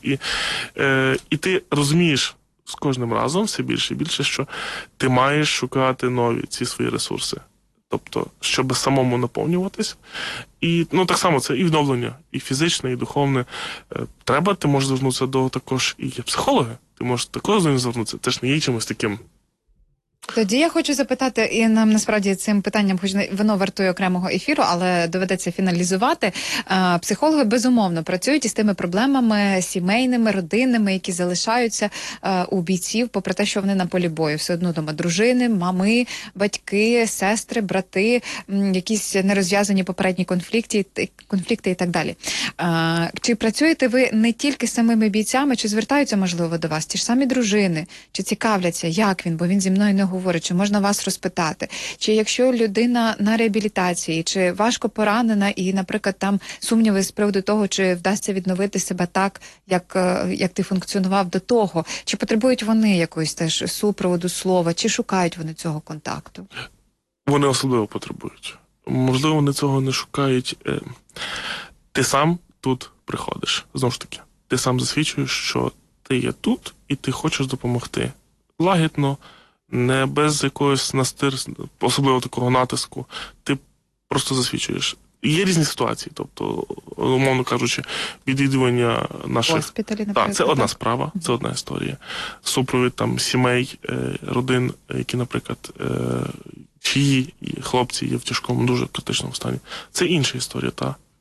A: і ти розумієш з кожним разом все більше і більше, що ти маєш шукати нові ці свої ресурси. Тобто, щоб самому наповнюватись. І, так само, це і відновлення, і фізичне, і духовне. Треба, ти можеш звернутися до також і психологи. Ти можеш також до них звернутися. Це ж не є чимось таким.
B: Тоді я хочу запитати, і нам насправді цим питанням, хоч воно вартує окремого ефіру, але доведеться фіналізувати. Психологи, безумовно, працюють із тими проблемами сімейними, родинними, які залишаються у бійців, попри те, що вони на полі бою. Все одно дома дружини, мами, батьки, сестри, брати, якісь нерозв'язані попередні конфлікти і так далі. Чи працюєте ви не тільки з самими бійцями, чи звертаються, можливо, до вас ті ж самі дружини, чи цікавляться, як він, бо він зі мною не говорить, чи можна вас розпитати, чи якщо людина на реабілітації, чи важко поранена і, наприклад, там сумніви з приводу того, чи вдасться відновити себе так, як ти функціонував до того, чи потребують вони якоїсь теж супроводу слова, чи шукають вони цього контакту?
A: Вони особливо потребують. Можливо, вони цього не шукають. Ти сам тут приходиш. Знову ж таки, ти сам засвідчуєш, що ти є тут і ти хочеш допомогти. Лагідно, не без якогось особливо такого натиску. Ти просто засвідчуєш. Є різні ситуації, тобто, умовно кажучи, відвідування наших...
B: Госпіталі, наприклад.
A: Так, це одна справа, це одна історія. Супровід там сімей, родин, які, наприклад, чиї хлопці є в тяжкому, дуже критичному стані. Це інша історія,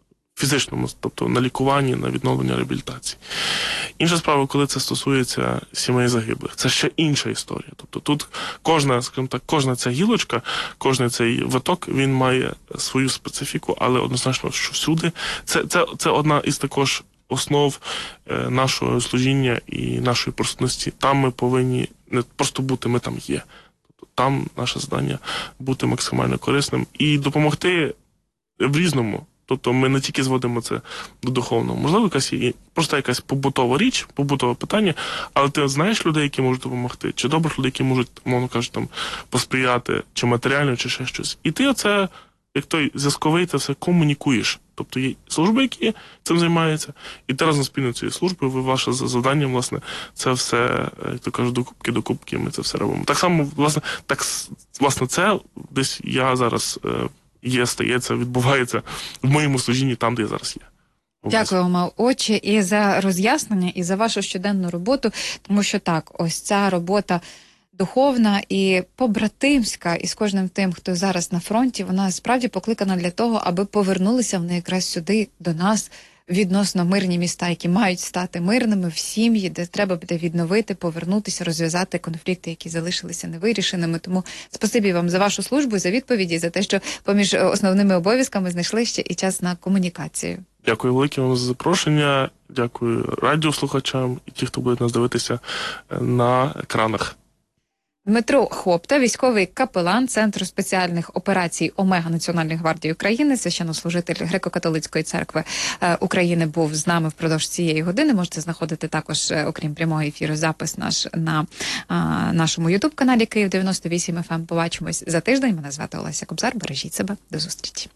A: фізичному, тобто на лікуванні, на відновлення реабілітації. Інша справа, коли це стосується сімей загиблих, це ще інша історія. Тобто тут кожна, скажімо так, кожна ця гілочка, кожен цей виток, він має свою специфіку, але однозначно, що всюди це одна із також основ нашого служіння і нашої присутності. Там ми повинні не просто бути, ми там є. Тобто там наше завдання бути максимально корисним і допомогти в різному. Тобто ми не тільки зводимо це до духовного. Можливо, просто якась побутова річ, побутове питання, але ти знаєш людей, які можуть допомогти, чи добрих людей, які можуть, мовно кажучи, там, посприяти, чи матеріально, чи ще щось. І ти оце, як той зв'язковий, це все комунікуєш. Тобто є служби, які цим займаються, і ти разом спільно цією службою, ваше завдання, власне, це все, як то кажуть, докупки, ми це все робимо. Так само, власне, це десь я зараз стається, відбувається в моєму служінні там, де я зараз є.
B: Дякую вам, отче, і за роз'яснення, і за вашу щоденну роботу, тому що так, ось ця робота духовна і побратимська, і з кожним тим, хто зараз на фронті, вона справді покликана для того, аби повернулися вони якраз сюди, до нас, відносно мирні міста, які мають стати мирними, в сім'ї, де треба буде відновити, повернутися, розв'язати конфлікти, які залишилися невирішеними. Тому спасибі вам за вашу службу, за відповіді, за те, що поміж основними обов'язками знайшли ще і час на комунікацію.
A: Дякую велике вам за запрошення, дякую радіослухачам і ті, хто буде нас дивитися на екранах.
B: Дмитро Хопта, військовий капелан Центру спеціальних операцій Омега Національної гвардії України, священнослужитель Греко-католицької церкви України, був з нами впродовж цієї години. Можете знаходити також, окрім прямого ефіру, запис наш на нашому ютуб-каналі Київ 98 FM. Побачимось за тиждень. Мене звати Олеся Кобзар. Бережіть себе. До зустрічі.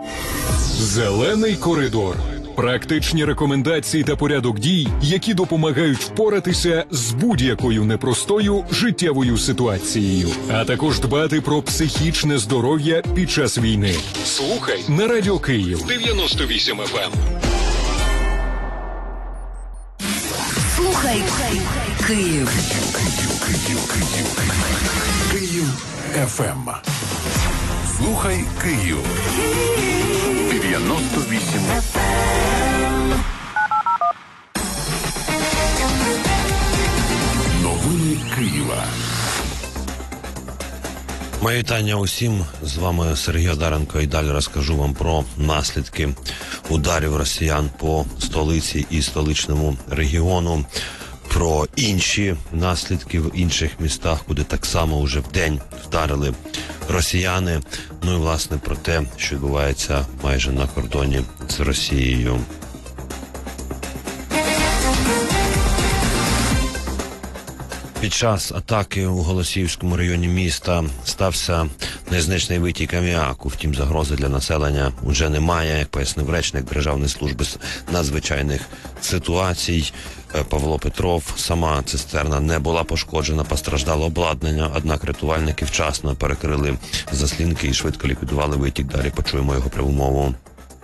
H: Зелений коридор. Практичні рекомендації та порядок дій, які допомагають впоратися з будь-якою непростою життєвою ситуацією, а також дбати про психічне здоров'я під час війни. Слухай на Радіо Київ 98 FM.
C: Слухай Київ. Київ ФМ. Слухай Київ. 98 FM. Новини Києва.
D: Моє вітання усім. З вами Сергій Одаренко, і далі розкажу вам про наслідки ударів росіян по столиці і столичному регіону, про інші наслідки в інших містах, куди так само вже вдень вдарили росіяни. Ну і, власне, про те, що відбувається майже на кордоні з Росією. Під час атаки у Голосіївському районі міста стався незначний витік аміаку. Втім, загрози для населення вже немає, як пояснив речник Державної служби з надзвичайних ситуацій Павло Петров. Сама цистерна не була пошкоджена, постраждало обладнання, однак рятувальники вчасно перекрили заслінки і швидко ліквідували витік. Далі почуємо його пряму мову.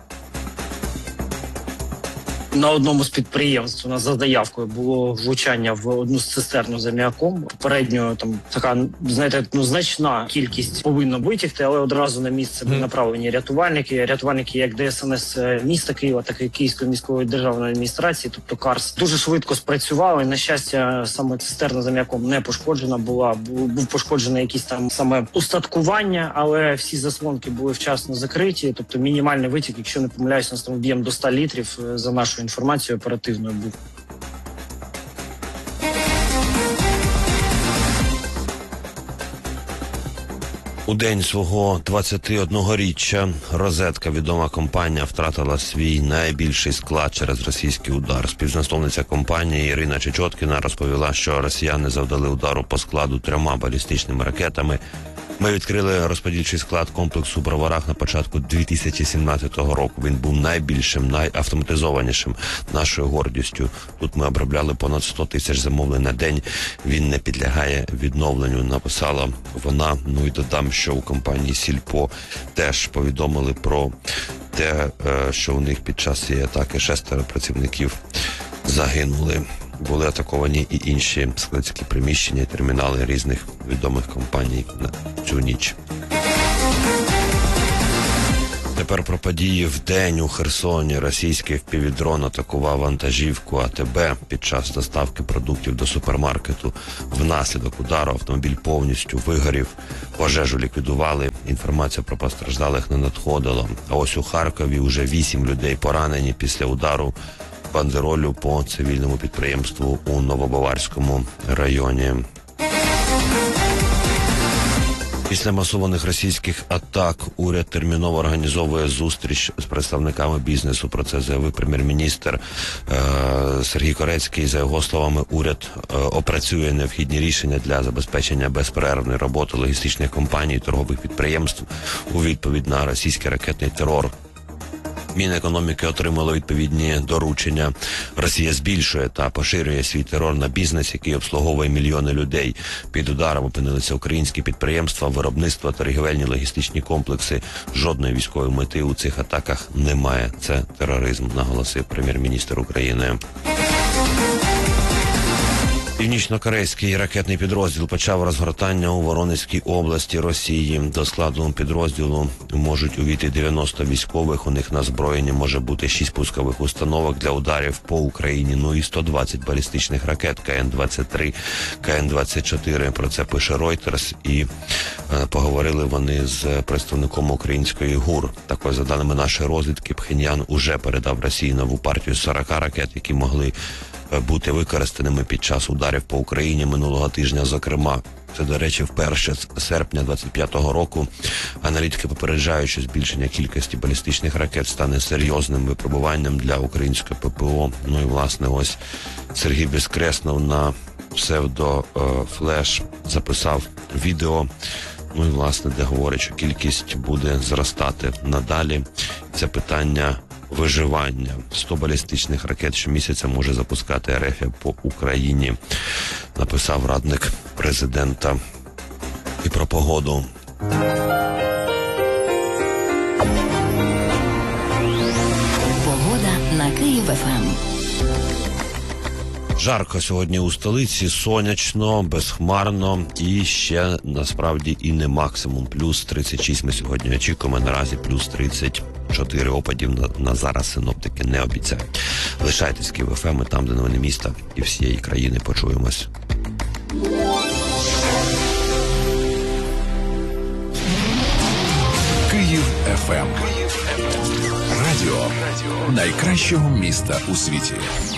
I: На одному з підприємств у нас за заявкою було влучання в одну з цистерну з аміаком. Попередньо там така, знаєте, значна кількість повинна витягти, але одразу на місце були направлені рятувальники. Рятувальники як ДСНС міста Києва, так і Київської міської державної адміністрації, тобто КАРС, дуже швидко спрацювали. На щастя, саме цистерна з аміаком не пошкоджена була. Був пошкоджений якісь там саме устаткування, але всі заслонки були вчасно закриті. Тобто мінімальний витік, якщо не помиляюсь, у нас там об'єм до 100 літрів за нашу інформацію оперативною був.
D: У день свого 21-річчя «Розетка», відома компанія, втратила свій найбільший склад через російський удар. Співзасновниця компанії Ірина Чечоткіна розповіла, що росіяни завдали удару по складу 3 балістичними ракетами. Ми відкрили розподільчий склад комплексу «Броварах» на початку 2017 року. Він був найбільшим, найавтоматизованішим, нашою гордістю. Тут ми обробляли понад 100 тисяч замовлень на день. Він не підлягає відновленню, написала вона. Ну і додам, що у компанії «Сільпо» теж повідомили про те, що у них під час цієї атаки 6 працівників загинули. Були атаковані і інші складські приміщення, термінали різних відомих компаній на цю ніч. тепер про події в день у Херсоні. Російський впівдрон атакував вантажівку АТБ під час доставки продуктів до супермаркету. Внаслідок удару автомобіль повністю вигорів. Пожежу ліквідували. Інформація про постраждалих не надходила. А ось у Харкові вже 8 людей поранені після удару бандеролю по цивільному підприємству у Новобаварському районі. Після масованих російських атак уряд терміново організовує зустріч з представниками бізнесу. Про це заявив прем'єр-міністр Сергій Корецький. За його словами, уряд опрацює необхідні рішення для забезпечення безперервної роботи логістичних компаній і торгових підприємств у відповідь на російський ракетний терор. Мінекономіки отримало відповідні доручення. Росія збільшує та поширює свій терор на бізнес, який обслуговує мільйони людей. Під ударом опинилися українські підприємства, виробництва, торгівельні логістичні комплекси. Жодної військової мети у цих атаках немає. Це тероризм, наголосив прем'єр-міністр України. Північно-корейський ракетний підрозділ почав розгортання у Воронезькій області Росії. До складу підрозділу можуть увійти 90 військових. У них на озброєнні може бути 6 пускових установок для ударів по Україні. Ну і 120 балістичних ракет КН-23, КН-24. Про це пише Reuters. І поговорили вони з представником української ГУР. Також, за даними нашої розвідки, Пхеньян уже передав Росії нову партію 40 ракет, які могли бути використаними під час ударів по Україні минулого тижня, зокрема. Це, до речі, вперше з серпня 25-го року. Аналітики попереджають, що збільшення кількості балістичних ракет стане серйозним випробуванням для української ППО. Ну і, власне, ось Сергій Безкреснов на псевдо-флеш записав відео, ну і, власне, де говорить, що кількість буде зростати надалі. Це питання виживання. 100 балістичних ракет щомісяця може запускати РФ по Україні, написав радник президента. І про погоду.
E: Погода на Київ-ФМ.
D: Жарко сьогодні у столиці, сонячно, безхмарно і ще насправді і не максимум. Плюс 36 ми сьогодні очікуємо, наразі плюс 34 опадів на зараз синоптики не обіцяють. Лишайтесь Київ-ФМ, там, де новини міста і всієї країни. Почуємось.
C: Київ-ФМ. Радіо найкращого міста у світі.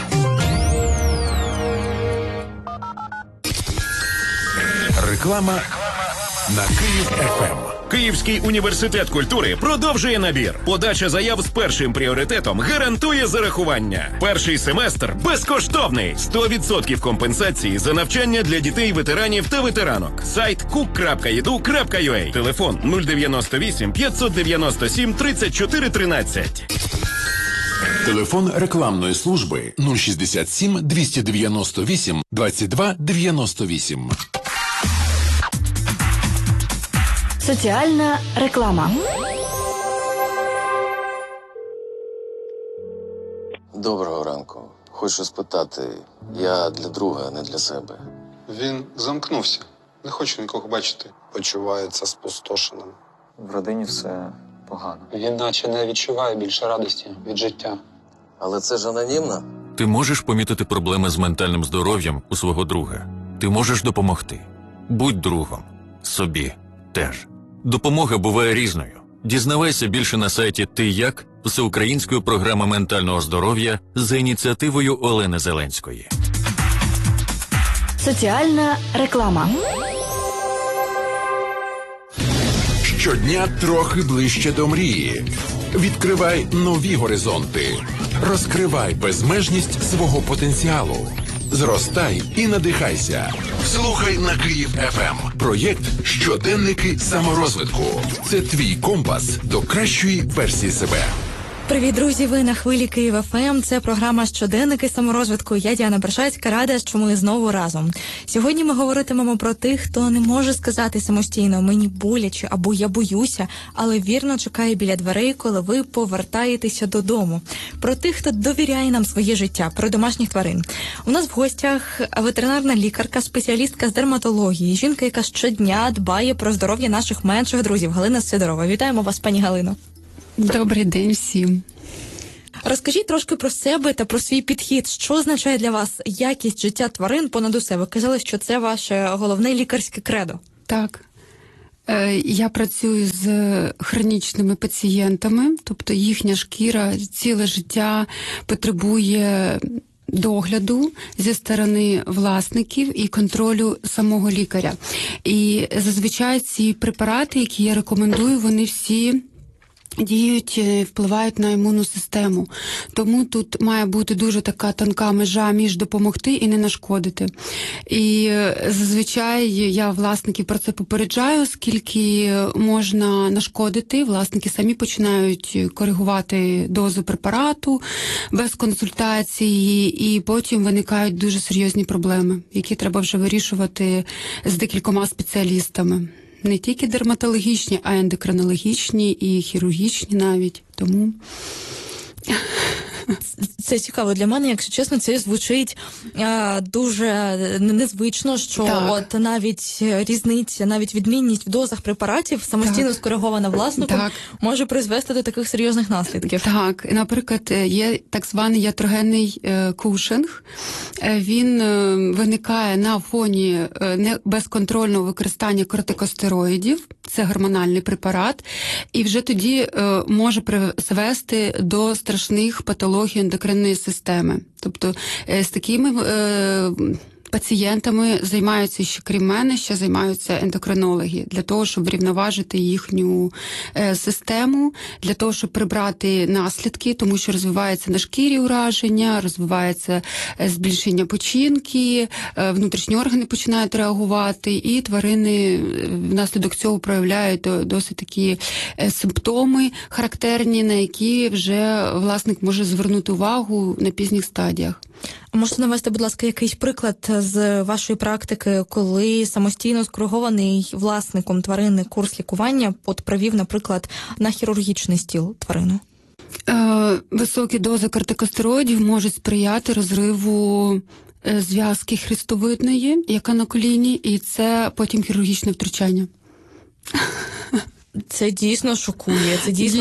C: Реклама на Київ-ФМ.
J: Київський університет культури продовжує набір. Подача заяв з першим пріоритетом гарантує зарахування. Перший семестр безкоштовний. 100% компенсації за навчання для дітей, ветеранів та ветеранок. Сайт cook.edu.ua. Телефон 098 597 34 13.
C: Телефон рекламної служби 067 298 22 98.
E: Соціальна реклама.
K: Доброго ранку. Хочу спитати, я для друга, а не для себе.
L: Він замкнувся. Не хочу нікого бачити.
M: Почувається спустошеним.
N: В родині все погано.
L: Він наче не відчуває більше радості від життя.
K: Але це ж анонімно.
O: Ти можеш помітити проблеми з ментальним здоров'ям у свого друга. Ти можеш допомогти. Будь другом. Собі теж. Допомога буває різною. Дізнавайся більше на сайті «Ти як» всеукраїнської програми ментального здоров'я за ініціативою Олени Зеленської.
E: Соціальна реклама.
C: Щодня трохи ближче до мрії. Відкривай нові горизонти. Розкривай безмежність свого потенціалу. Зростай і надихайся. Слухай на Київ-ФМ. Проєкт «Щоденники саморозвитку». Це твій компас до кращої версії себе.
P: Привіт, друзі! Ви на хвилі Київ-ФМ. Це програма «Щоденники саморозвитку». Я Діана Бершацька, рада, що ми знову разом. Сьогодні ми говоритимемо про тих, хто не може сказати самостійно «мені боляче» або «я боюся», але вірно чекає біля дверей, коли ви повертаєтеся додому. Про тих, хто довіряє нам своє життя, про домашніх тварин. У нас в гостях ветеринарна лікарка, спеціалістка з дерматології, жінка, яка щодня дбає про здоров'я наших менших друзів, Галина Сидорова. Вітаємо вас, пані Галино.
Q: Добрий день всім.
P: Розкажіть трошки про себе та про свій підхід. Що означає для вас якість життя тварин понад усе? Ви казали, що це ваше головне лікарське кредо.
Q: Так. Я працюю з хронічними пацієнтами, тобто їхня шкіра ціле життя потребує догляду зі сторони власників і контролю самого лікаря. І зазвичай ці препарати, які я рекомендую, вони всі діють, впливають на імунну систему. Тому тут має бути дуже така тонка межа між допомогти і не нашкодити. І зазвичай я власників про це попереджаю, скільки можна нашкодити. Власники самі починають коригувати дозу препарату без консультації, і потім виникають дуже серйозні проблеми, які треба вже вирішувати з декількома спеціалістами. Не тільки дерматологічні, а й ендокринологічні і хірургічні навіть. Тому
P: це цікаво для мене, якщо чесно, це звучить дуже незвично, що от навіть різниця, навіть відмінність в дозах препаратів самостійно скоригована власником може призвести до таких серйозних наслідків.
Q: Так, наприклад, є так званий ятрогенний кушинг. Він виникає на фоні безконтрольного використання кортикостероїдів, це гормональний препарат, і вже тоді може призвести до страшних патологій ендокринної системи. Тобто з такими пацієнтами займаються ще, крім мене, ще займаються ендокринологи, для того, щоб врівноважити їхню систему, для того, щоб прибрати наслідки, тому що розвивається на шкірі ураження, розвивається збільшення печінки, внутрішні органи починають реагувати, і тварини внаслідок цього проявляють досить такі симптоми характерні, на які вже власник може звернути увагу на пізніх стадіях.
P: Можете навести, будь ласка, якийсь приклад з вашої практики, коли самостійно скоригований власником тварини курс лікування привів, наприклад, на хірургічний стіл тварину?
Q: Високі дози кортикостероїдів можуть сприяти розриву зв'язки хрестовидної, яка на коліні, і це потім хірургічне втручання.
P: Це дійсно шокує,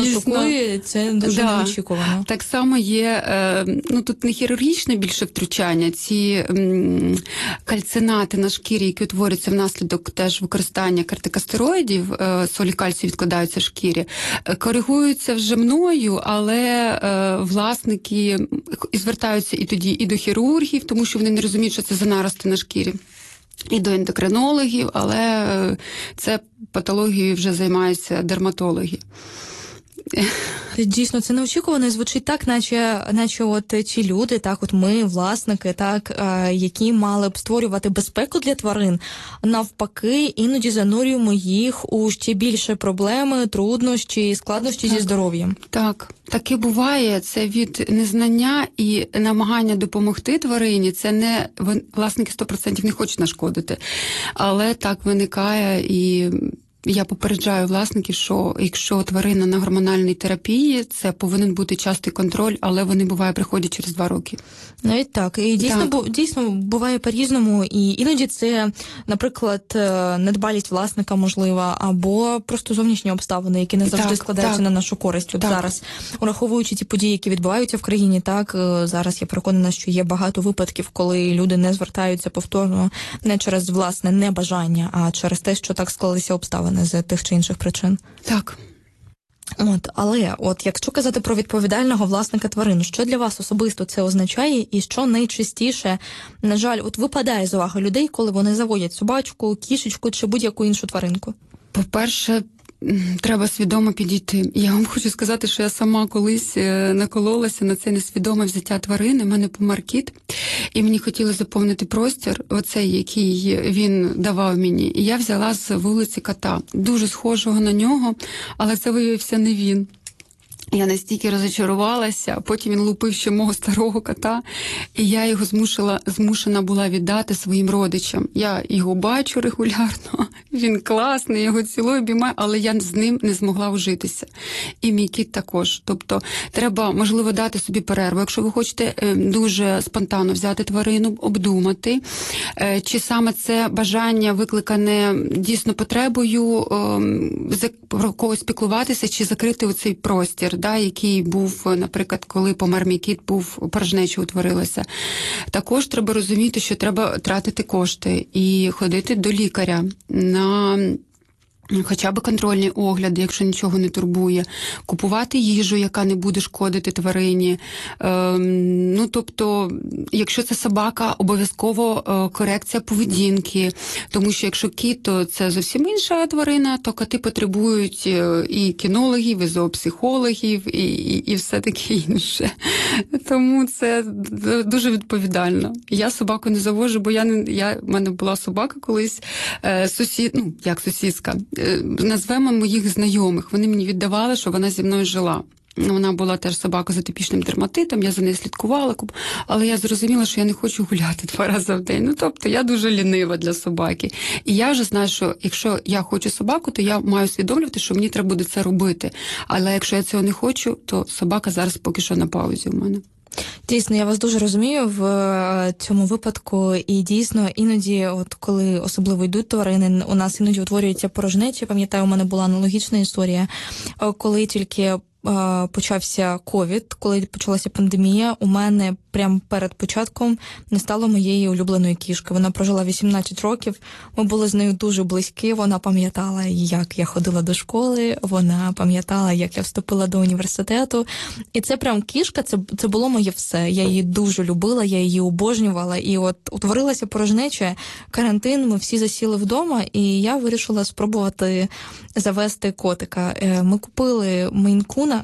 P: це дуже неочікувано.
Q: Так само є, тут не хірургічне більше втручання, ці кальцинати на шкірі, які утворюються внаслідок теж використання кортикостероїдів, солі кальцію відкладаються в шкірі, коригуються вже мною, але власники звертаються і тоді і до хірургів, тому що вони не розуміють, що це за нарости на шкірі. І до ендокринологів, але це патологією вже займаються дерматологи.
P: Дійсно, це неочікувано і звучить так, наче от ті люди, так, от ми, власники, так, які мали б створювати безпеку для тварин, навпаки, іноді занурюємо їх у ще більше проблеми, труднощі, складнощі зі здоров'ям.
Q: Так, таке буває. Це від незнання і намагання допомогти тварині. Це не власники 100% не хочуть нашкодити, але так виникає і... Я попереджаю власників, що якщо тварина на гормональній терапії, це повинен бути частий контроль, але вони, буває, приходять через 2 роки.
P: Навіть так. І дійсно буває по-різному. І іноді це, наприклад, недбалість власника, можлива, або просто зовнішні обставини, які не завжди складаються на нашу користь. От зараз, ураховуючи ті події, які відбуваються в країні, так, зараз я переконана, що є багато випадків, коли люди не звертаються повторно не через власне небажання, а через те, що так склалися обставини з тих чи інших причин.
Q: Так.
P: Але якщо казати про відповідального власника тварин, що для вас особисто це означає і що найчастіше, на жаль, випадає з уваги людей, коли вони заводять собачку, кішечку чи будь-яку іншу тваринку?
Q: По-перше, треба свідомо підійти. Я вам хочу сказати, що я сама колись накололася на це несвідоме взяття тварини. У мене помер кіт, і мені хотіли заповнити простір, оцей, який він давав мені. І я взяла з вулиці кота, дуже схожого на нього, але це виявився не він. Я настільки розочарувалася, потім він лупив ще мого старого кота, і я його змушена була віддати своїм родичам. Я його бачу регулярно, він класний, я його цілую, обіймаю, але я з ним не змогла ужитися. І мій кіт також. Тобто треба, можливо, дати собі перерву. Якщо ви хочете дуже спонтанно взяти тварину, обдумати, чи саме це бажання викликане дійсно потребою про когось піклуватися, чи закрити оцей простір, який був, наприклад, коли помер мій кіт, порожнеча утворилася. Також треба розуміти, що треба тратити кошти і ходити до лікаря на хоча б контрольні огляди, якщо нічого не турбує, купувати їжу, яка не буде шкодити тварині. Тобто, якщо це собака, обов'язково корекція поведінки, тому що якщо кіт, то це зовсім інша тварина, то коти потребують і кінологів, і зоопсихологів, і все таке інше. Тому це дуже відповідально. Я собаку не завожу, бо в мене була собака колись, сусідська, назвемо моїх знайомих. Вони мені віддавали, що вона зі мною жила. Вона була теж собака з атопічним дерматитом, я за нею слідкувала, але я зрозуміла, що я не хочу гуляти 2 рази в день. Тобто я дуже лінива для собаки. І я вже знаю, що якщо я хочу собаку, то я маю усвідомлювати, що мені треба буде це робити. Але якщо я цього не хочу, то собака зараз поки що на паузі у мене.
P: Дійсно, я вас дуже розумію в цьому випадку, і дійсно іноді, от коли особливо йдуть тварини, у нас іноді утворюється порожнеча. Пам'ятаю, у мене була аналогічна історія, коли тільки почався ковід, коли почалася пандемія, у мене прямо перед початком не стало моєї улюбленої кішки. Вона прожила 18 років, ми були з нею дуже близькі, вона пам'ятала, як я ходила до школи, вона пам'ятала, як я вступила до університету. І це прям кішка, це було моє все. Я її дуже любила, я її обожнювала. І от утворилася порожнеча, карантин, ми всі засіли вдома, і я вирішила спробувати завести котика. Ми купили мейн-куна,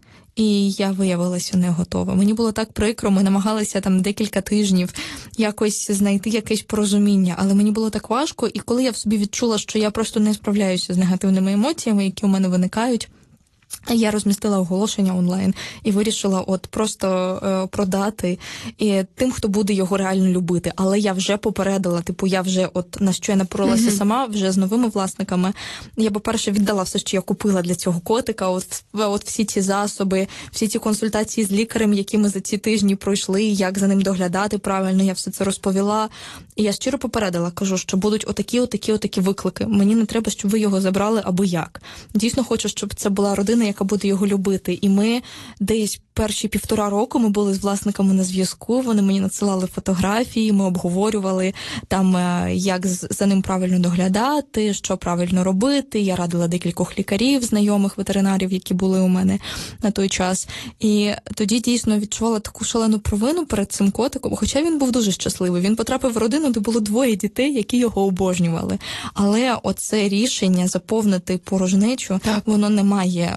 P: і я виявилася не готова. Мені було так прикро, ми намагалися там декілька тижнів якось знайти якесь порозуміння, але мені було так важко, і коли я в собі відчула, що я просто не справляюся з негативними емоціями, які у мене виникають, я розмістила оголошення онлайн і вирішила просто продати і тим, хто буде його реально любити. Але я вже попередила, я вже на що я напоролася сама, вже з новими власниками. Я, по-перше, віддала все, що я купила для цього котика, от всі ці засоби, всі ці консультації з лікарем, які ми за ці тижні пройшли, як за ним доглядати правильно, я все це розповіла. І я щиро попередила, кажу, що будуть отакі виклики. Мені не треба, щоб ви його забрали або як. Дійсно хочу, щоб це була родина, яка буде його любити. І ми десь перші 1,5 року ми були з власниками на зв'язку, вони мені надсилали фотографії, ми обговорювали там, як за ним правильно доглядати, що правильно робити. Я радила декількох лікарів, знайомих ветеринарів, які були у мене на той час. І тоді дійсно відчувала таку шалену провину перед цим котиком, хоча він був дуже щасливий. Він потрапив в родину, де було 2 дітей, які його обожнювали. Але оце рішення заповнити порожнечу, воно не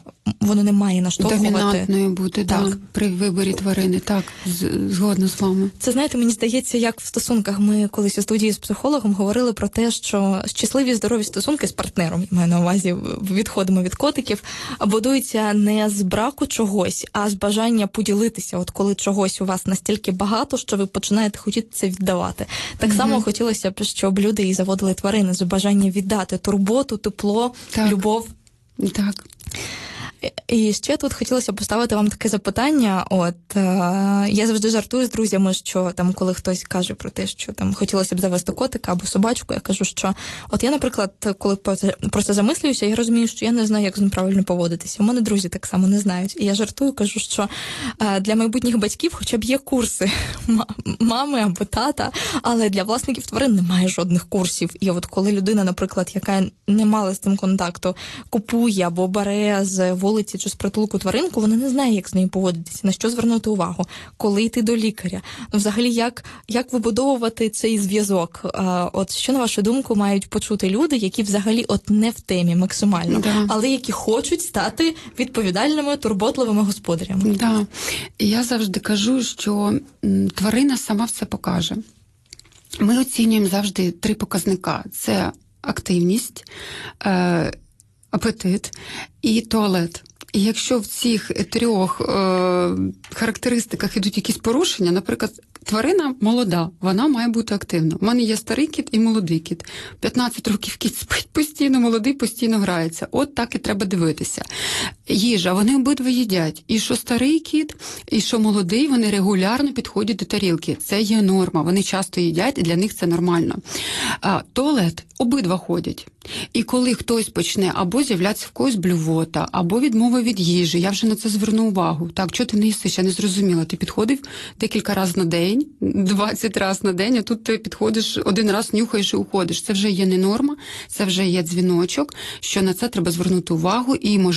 P: має наштовхувати.
Q: Домінантною бути, при виборі тварини. Так, згодна з вами.
P: Це, знаєте, мені здається, як в стосунках. Ми колись у студії з психологом говорили про те, що щасливі, здорові стосунки з партнером, я маю на увазі, відходимо від котиків, будуються не з браку чогось, а з бажання поділитися. От коли чогось у вас настільки багато, що ви починаєте хотіти це віддавати. Так само хотілося б, щоб люди і заводили тварини з бажання віддати турботу, тепло, любов.
Q: Так.
P: І ще тут хотілося поставити вам таке запитання. Я завжди жартую з друзями, що там, коли хтось каже про те, що там хотілося б завести котика або собачку, я кажу, що я, наприклад, коли про це замислююся, я розумію, що я не знаю, як з ним правильно поводитися. У мене друзі так само не знають. І я жартую, кажу, що для майбутніх батьків хоча б є курси мами або тата, але для власників тварин немає жодних курсів. І от коли людина, наприклад, яка не мала з цим контакту, купує або бере з вулиці чи з притулку тваринку, вона не знає, як з нею поводитися, на що звернути увагу, коли йти до лікаря. Взагалі, як вибудовувати цей зв'язок? Що, на вашу думку, мають почути люди, які взагалі не в темі максимально, але які хочуть стати відповідальними, турботливими господарями?
Q: Так. Я завжди кажу, що тварина сама все покаже. Ми оцінюємо завжди 3 показника. Це активність, апетит і туалет. І якщо в цих 3 характеристиках ідуть якісь порушення, наприклад, тварина молода, вона має бути активна. У мене є старий кіт і молодий кіт. 15 років кіт спить постійно, молодий постійно грається. От так і треба дивитися. Їжа, вони обидва їдять. І що старий кіт, і що молодий, вони регулярно підходять до тарілки. Це є норма. Вони часто їдять, і для них це нормально. Туалет, обидва ходять. І коли хтось почне або з'являтися в когось блювота, або відмова від їжі, я вже на це зверну увагу. Так, чого ти не їсиш? Я не зрозуміла. Ти підходив декілька разів на день, 20 разів на день, а тут ти підходиш, 1 раз нюхаєш і уходиш. Це вже є не норма, це вже є дзвіночок, що на це треба звернути увагу і, можливо,